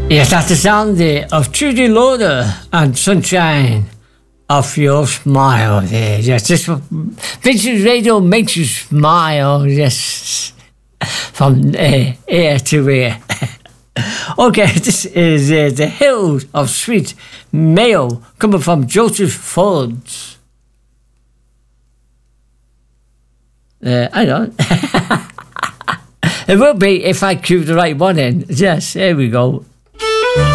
Yes, that's the sound of Trudy Loader and Sunshine of Your Smile. Yes, this Vintage Radio makes you smile. Yes, from ear to ear. Okay, this is The Hills of Sweet Mayo, coming from Joseph Folds. I don't. It will be if I cue the right one in. Yes, there we go.